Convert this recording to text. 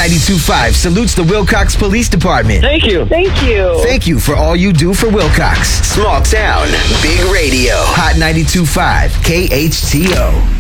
92.5 salutes the Wilcox Police Department. Thank you. Thank you. Thank you for all you do for Wilcox. Small town, big radio. Hot 92.5 KHTO.